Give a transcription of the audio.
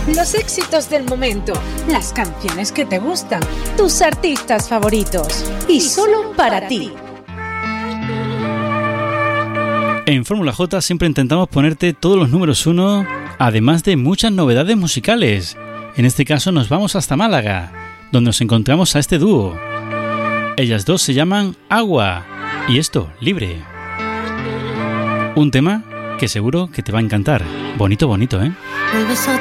Los éxitos del momento, las canciones que te gustan, tus artistas favoritos y solo para ti. En Fórmula J siempre intentamos ponerte todos los números 1, además de muchas novedades musicales. En este caso nos vamos hasta Málaga, donde nos encontramos a este dúo. Ellas dos se llaman Agua y esto, Libre. Un tema que seguro que te va a encantar. Bonito, bonito, ¿eh?